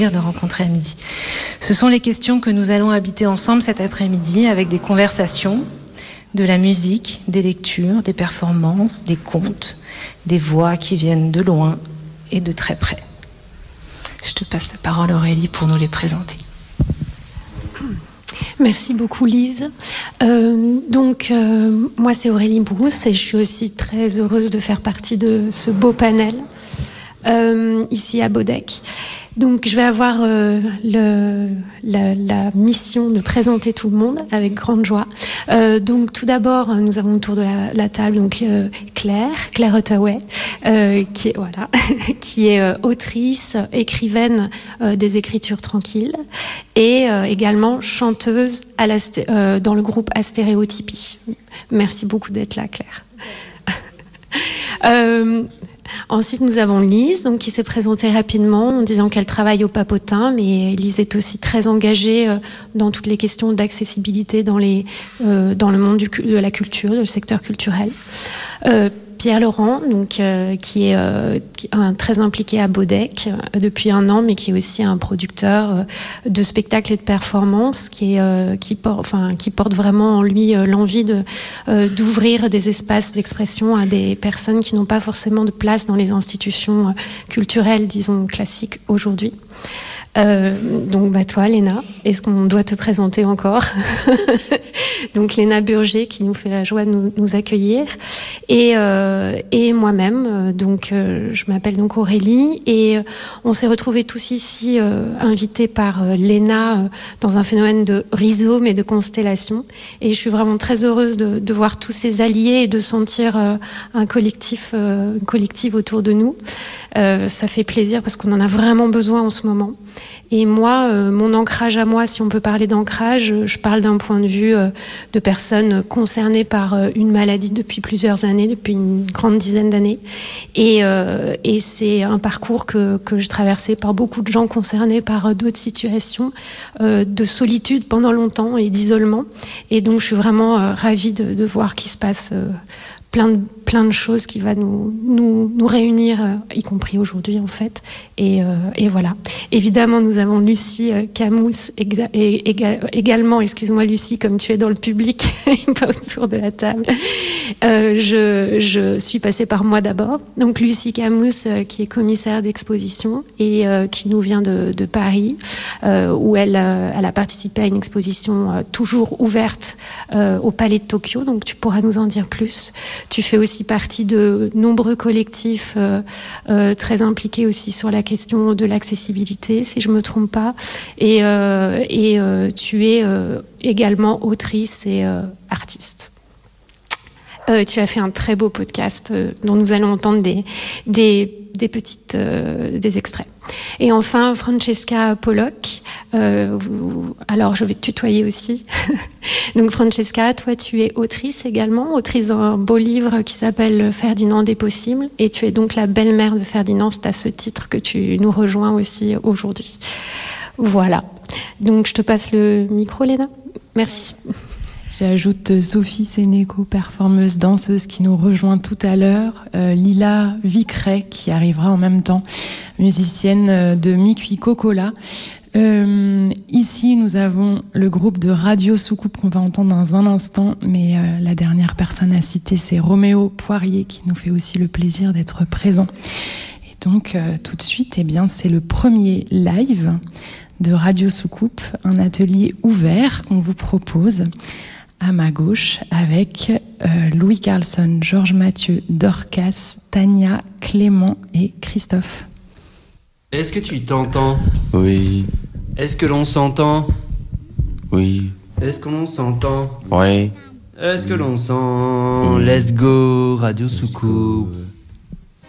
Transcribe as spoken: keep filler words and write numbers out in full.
de rencontrer à midi. Ce sont les questions que nous allons habiter ensemble cet après-midi avec des conversations, de la musique, des lectures, des performances, des contes, des voix qui viennent de loin et de très près. Je te passe la parole, Aurélie, pour nous les présenter. Merci beaucoup, Lise. Euh, donc, euh, moi, c'est Aurélie Brousse et je suis aussi très heureuse de faire partie de ce beau panel euh, ici à Bodec. Donc, je vais avoir euh, le, la, la mission de présenter tout le monde avec grande joie. Euh, donc, tout d'abord, nous avons autour de la, la table donc euh, Claire, Claire Ottaway, euh, qui est voilà, qui est euh, autrice, écrivaine euh, des Écritures tranquilles, et euh, également chanteuse à la, euh, dans le groupe Astéréotypie. Merci beaucoup d'être là, Claire. euh, Ensuite, nous avons Lise, donc, qui s'est présentée rapidement en disant qu'elle travaille au Papotin, mais Lise est aussi très engagée euh, dans toutes les questions d'accessibilité dans, les, euh, dans le monde du, de la culture, du secteur culturel. Euh, Pierre Laurent, donc, euh, qui est euh, qui, un, très impliqué à Bodec euh, depuis un an, mais qui est aussi un producteur euh, de spectacles et de performances, qui, est, euh, qui, por- enfin, qui porte vraiment en lui euh, l'envie de, euh, d'ouvrir des espaces d'expression à des personnes qui n'ont pas forcément de place dans les institutions euh, culturelles, disons, classiques aujourd'hui. Euh, donc bah toi Léna, est-ce qu'on doit te présenter encore? Donc Léna Burger qui nous fait la joie de nous, nous accueillir et, euh, et moi-même euh, donc euh, je m'appelle donc Aurélie et euh, on s'est retrouvés tous ici euh, invités par euh, Léna euh, dans un phénomène de rhizome et de constellation et je suis vraiment très heureuse de, de voir tous ces alliés et de sentir euh, un collectif euh, collectif autour de nous. Euh, ça fait plaisir parce qu'on en a vraiment besoin en ce moment. Et moi, euh, mon ancrage à moi, si on peut parler d'ancrage, je parle d'un point de vue euh, de personnes concernées par euh, une maladie depuis plusieurs années, depuis une grande dizaine d'années. Et, euh, et c'est un parcours que, que je traversais par beaucoup de gens concernés par euh, d'autres situations euh, de solitude pendant longtemps et d'isolement. Et donc, je suis vraiment euh, ravie de, de voir qu'il se passe euh, plein de, plein de choses qui va nous, nous, nous réunir, euh, y compris aujourd'hui en fait. Et, euh, et voilà. Évidemment, nous avons Lucie euh, Camous, exa- et, éga- également, excuse-moi Lucie, comme tu es dans le public, pas autour de la table. Euh, je, je suis passée par moi d'abord. Donc Lucie Camous, euh, qui est commissaire d'exposition et euh, qui nous vient de, de Paris, euh, où elle, euh, elle a participé à une exposition euh, toujours ouverte euh, au Palais de Tokyo. Donc tu pourras nous en dire plus. Tu fais aussi partie de nombreux collectifs euh, euh, très impliqués aussi sur la question de l'accessibilité, si je me trompe pas. Et, euh, et euh, tu es euh, également autrice et euh, artiste. Euh, tu as fait un très beau podcast euh, dont nous allons entendre des, des, des petites euh, des extraits. Et enfin, Francesca Pollock. Euh, vous, alors, je vais te tutoyer aussi. Donc, Francesca, toi, tu es autrice également, autrice d'un beau livre qui s'appelle Ferdinand des possibles. Et tu es donc la belle-mère de Ferdinand. C'est à ce titre que tu nous rejoins aussi aujourd'hui. Voilà. Donc, je te passe le micro, Léna. Merci. J'ajoute Sophie Sénéco, performeuse, danseuse, qui nous rejoint tout à l'heure. Euh, Lila Vicret, qui arrivera en même temps, musicienne de Mikui Kokola. Euh, ici, nous avons le groupe de Radio Soucoupe qu'on va entendre dans un instant, mais euh, la dernière personne à citer, c'est Roméo Poirier, qui nous fait aussi le plaisir d'être présent. Et donc, euh, tout de suite, eh bien, c'est le premier live de Radio Soucoupe, un atelier ouvert qu'on vous propose. À ma gauche, avec euh, Louis Carlson, Georges Mathieu, Dorcas, Tania, Clément et Christophe. Est-ce que tu t'entends? Oui. Est-ce que l'on s'entend? Oui. Est-ce que l'on s'entend? Oui. Est-ce que l'on sent? Let's go, Radio Soucoupe.